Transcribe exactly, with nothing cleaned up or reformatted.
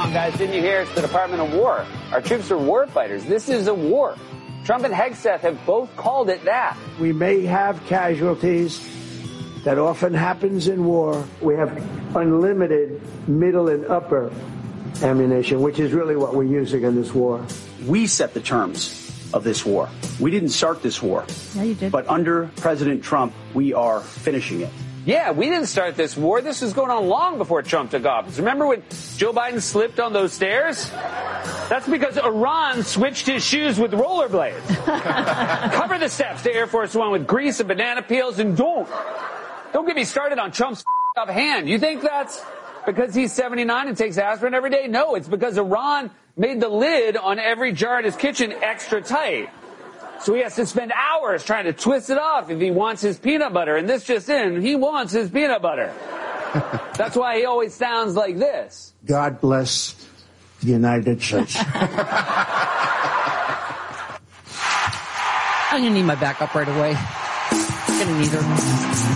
Wrong, guys. Didn't you hear? It's the Department of War. Our troops are war fighters. This is a war. Trump and Hegseth have both called it that. We may have casualties. That often happens in war. We have unlimited middle and upper ammunition, which is really what we're using in this war. We set the terms of this war. We didn't start this war. Yeah, you did. But under President Trump, we are finishing it. Yeah, we didn't start this war. This was going on long before Trump took office. Remember when Joe Biden slipped on those stairs? That's because Iran switched his shoes with rollerblades. Cover the steps to Air Force One with grease and banana peels, and don't. Don't get me started on Trump's up hand. You think that's because he's seventy-nine and takes aspirin every day? No, it's because Iran made the lid on every jar in his kitchen extra tight. So he has to spend hours trying to twist it off if he wants his peanut butter. And this just in, he wants his peanut butter. That's why he always sounds like this. God bless the United States. I'm going to need my backup right away. I'm going to need her.